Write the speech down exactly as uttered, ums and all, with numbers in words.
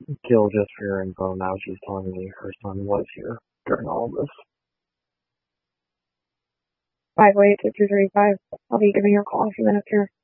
Kill, just for your info, now she's telling me her son was here during all of this. five oh eight, two two three five. I'll be giving you a call in a few minutes here.